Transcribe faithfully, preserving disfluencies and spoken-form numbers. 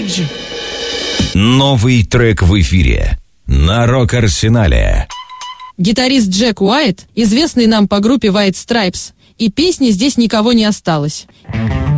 Эйдж. Новый трек в эфире на Рок-Арсенале. Гитарист Джек Уайт, известный нам по группе White Stripes, и песни «Здесь никого не осталось».